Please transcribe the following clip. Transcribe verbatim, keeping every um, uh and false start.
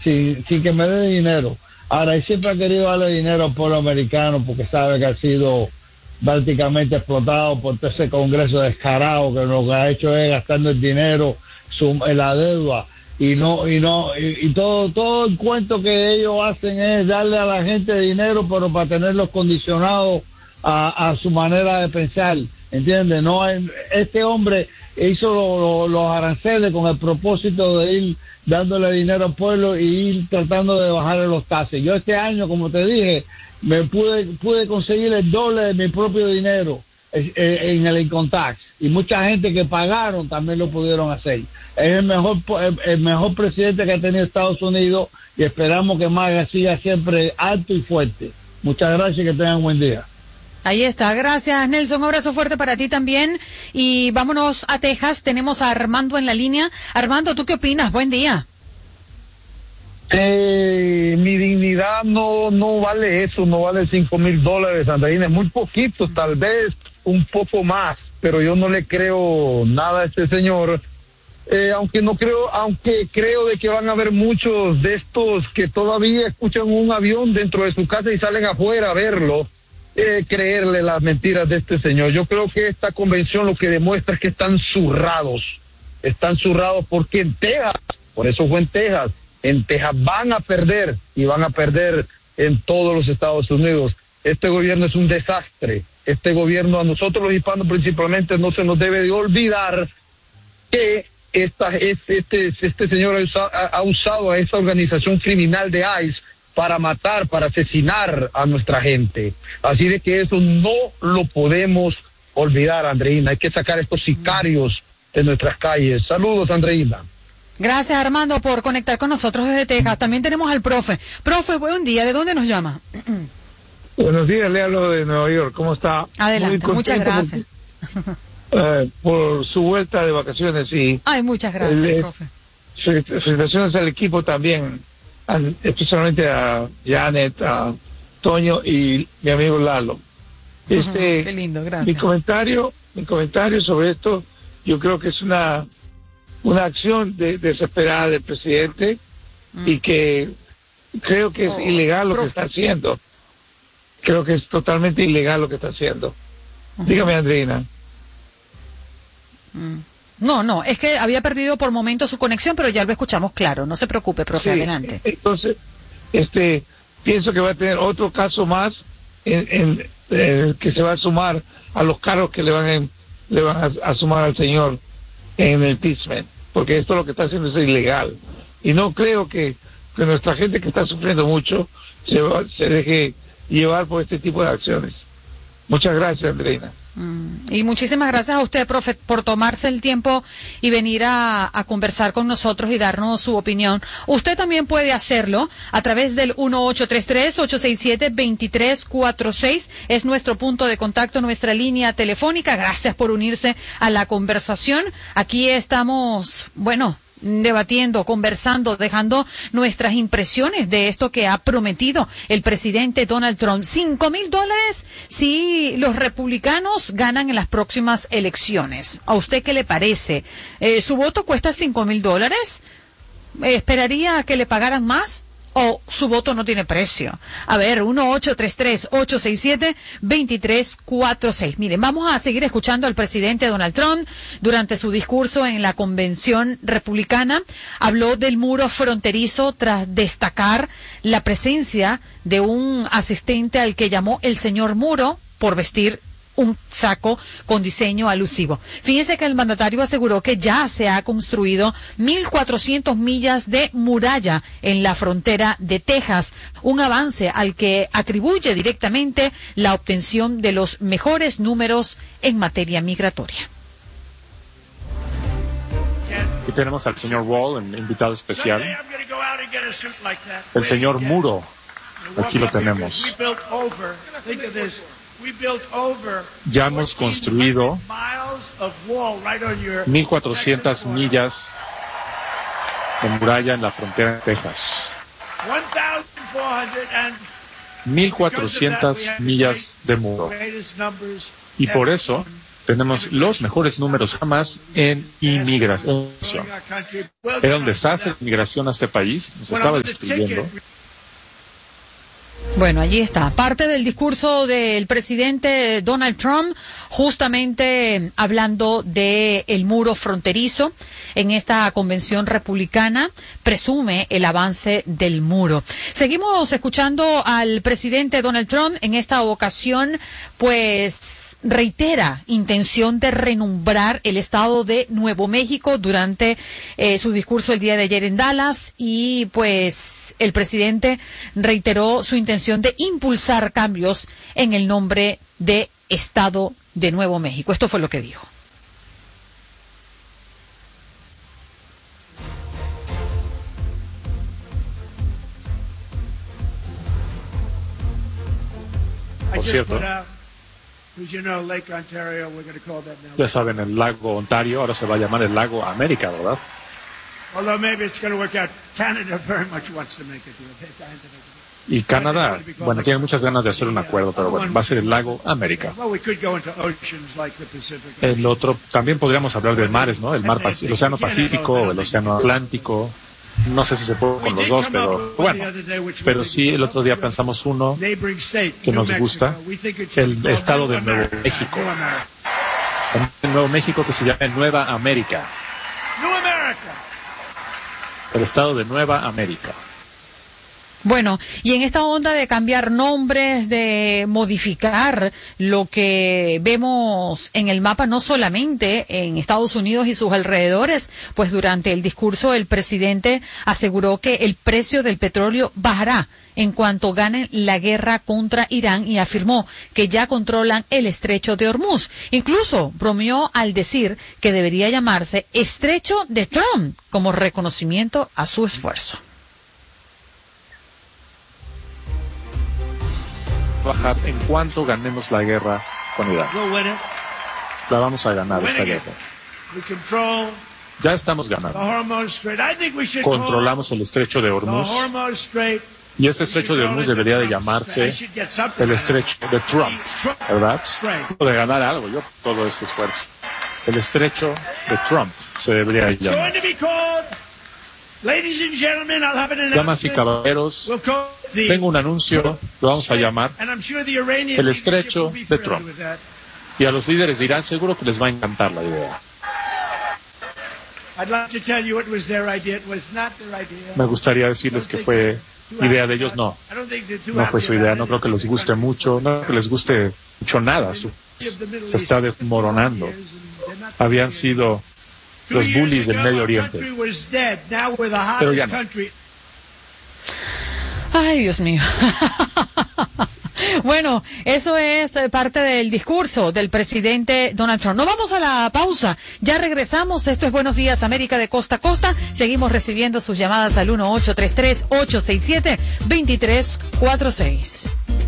sin, sin que me dé dinero. Ahora, él siempre ha querido darle dinero al pueblo americano porque sabe que ha sido prácticamente explotado por todo ese Congreso descarado que lo que ha hecho es gastando el dinero su, en la deuda y no y no y, y todo todo el cuento que ellos hacen es darle a la gente dinero pero para tenerlos condicionados a, a su manera de pensar, ¿entiendes? No, este hombre hizo lo, lo, los aranceles con el propósito de ir dándole dinero al pueblo y ir tratando de bajarle los taxes. Yo este año, como te dije, me pude pude conseguir el doble de mi propio dinero eh, en el income tax, y mucha gente que pagaron también lo pudieron hacer. Es el mejor el, el mejor presidente que ha tenido Estados Unidos y esperamos que Maga siga siempre alto y fuerte. Muchas gracias y que tengan un buen día. Ahí está, gracias Nelson, un abrazo fuerte para ti también y vámonos a Texas, tenemos a Armando en la línea. Armando, ¿tú qué opinas? Buen día. Eh, mi dignidad no no vale eso, no vale cinco mil dólares, Andreina, es muy poquito, tal vez un poco más, pero yo no le creo nada a este señor, eh, aunque no creo, aunque creo de que van a haber muchos de estos que todavía escuchan un avión dentro de su casa y salen afuera a verlo. Eh, creerle las mentiras de este señor. Yo creo que esta convención lo que demuestra es que están zurrados, están zurrados porque en Texas, por eso fue en Texas, en Texas van a perder y van a perder en todos los Estados Unidos. Este gobierno es un desastre, este gobierno a nosotros los hispanos principalmente no se nos debe de olvidar que esta, este, este, este señor ha usado, ha usado a esta organización criminal de ICE para matar, para asesinar a nuestra gente. Así de que eso no lo podemos olvidar, Andreina. Hay que sacar a estos sicarios de nuestras calles. Saludos, Andreina. Gracias, Armando, por conectar con nosotros desde Texas. También tenemos al profe. Profe, buen día. ¿De dónde nos llama? Buenos días, le hablo de Nueva York. ¿Cómo está? Adelante, muchas gracias. Por, uh, por su vuelta de vacaciones y... Ay, muchas gracias, el, profe. Felicitaciones al equipo también, especialmente a Janet, a Toño y mi amigo Lalo. Este, Qué lindo, gracias. Mi comentario, mi comentario sobre esto, yo creo que es una una acción de, desesperada del presidente mm. y que creo que es oh, ilegal lo profe. que está haciendo. Creo que es totalmente ilegal lo que está haciendo. Uh-huh. Dígame, Andreina. Mm. No, no, es que había perdido por momentos su conexión, pero ya lo escuchamos claro. No se preocupe, profe, sí, adelante. Entonces, este, pienso que va a tener otro caso más en, en, eh, que se va a sumar a los cargos que le van, en, le van a, a sumar al señor en el impeachment, porque esto lo que está haciendo es ilegal. Y no creo que, que nuestra gente que está sufriendo mucho se, va, se deje llevar por este tipo de acciones. Muchas gracias, Andreina. Mm. Y muchísimas gracias a usted, profe, por tomarse el tiempo y venir a, a conversar con nosotros y darnos su opinión. Usted también puede hacerlo a través del uno ocho tres tres, ocho seis siete, dos tres cuatro seis. Es nuestro punto de contacto, nuestra línea telefónica. Gracias por unirse a la conversación. Aquí estamos, bueno, debatiendo, conversando, dejando nuestras impresiones de esto que ha prometido el presidente Donald Trump. Cinco mil dólares si los republicanos ganan en las próximas elecciones. ¿A usted qué le parece? Eh, ¿Su voto cuesta cinco mil dólares? ¿Esperaría que le pagaran más? ¿O su voto no tiene precio? A ver, uno ocho tres tres, ocho seis siete, dos tres cuatro seis. Miren, vamos a seguir escuchando al presidente Donald Trump. Durante su discurso en la convención republicana, habló del muro fronterizo tras destacar la presencia de un asistente al que llamó el señor Muro por vestir un saco con diseño alusivo. Fíjense que el mandatario aseguró que ya se ha construido mil cuatrocientas millas de muralla en la frontera de Texas, un avance al que atribuye directamente la obtención de los mejores números en materia migratoria. Y tenemos al señor Wall, un invitado especial. El señor Muro, aquí lo tenemos. Ya hemos construido mil cuatrocientas millas de muralla en la frontera de Texas. mil cuatrocientas millas de muro. Y por eso tenemos los mejores números jamás en inmigración. Era un desastre la inmigración a este país, nos estaba destruyendo. Bueno, allí está. Parte del discurso del presidente Donald Trump, justamente hablando de el muro fronterizo en esta convención republicana, presume el avance del muro. Seguimos escuchando al presidente Donald Trump. En esta ocasión, pues, reitera intención de renombrar el estado de Nuevo México durante eh, su discurso el día de ayer en Dallas, y pues el presidente reiteró su intención de impulsar cambios en el nombre de Estado de Nuevo México. Esto fue lo que dijo. Por cierto, ya saben, el lago Ontario ahora se va a llamar el lago América, ¿verdad? Y Canadá, bueno, tiene muchas ganas de hacer un acuerdo, pero bueno, va a ser el lago América. El otro, también podríamos hablar de mares, ¿no? El mar, el océano Pacífico o el océano Atlántico. No sé si se puede con los dos, pero bueno. Pero sí, el otro día pensamos uno que nos gusta, el estado de Nuevo México. El Nuevo México, que se llama Nueva América. El estado de Nueva América. Bueno, y en esta onda de cambiar nombres, de modificar lo que vemos en el mapa, no solamente en Estados Unidos y sus alrededores, pues durante el discurso el presidente aseguró que el precio del petróleo bajará en cuanto ganen la guerra contra Irán, y afirmó que ya controlan el estrecho de Hormuz. Incluso bromeó al decir que debería llamarse Estrecho de Trump como reconocimiento a su esfuerzo. Bajar en cuanto ganemos la guerra con Irán. La vamos a ganar esta guerra. Ya estamos ganando. Controlamos el estrecho de Hormuz. Y este estrecho de Hormuz debería de llamarse el estrecho de Trump, ¿verdad? De ganar algo, yo todo este esfuerzo. El estrecho de Trump se debería llamar. Damas y caballeros, tengo un anuncio, lo vamos a llamar el estrecho de Trump. Y a los líderes de Irán seguro que les va a encantar la idea. Me gustaría decirles que fue idea de ellos, no. No fue su idea, no creo que les guste mucho, no creo que les guste mucho nada. Su, se está desmoronando. Habían sido los bullies del Medio Oriente. Pero ya no. Ay, Dios mío. Bueno, eso es parte del discurso del presidente Donald Trump. Nos vamos a la pausa. Ya regresamos. Esto es Buenos Días América de costa a costa. Seguimos recibiendo sus llamadas al uno ocho tres tres, ocho seis siete, dos tres cuatro seis.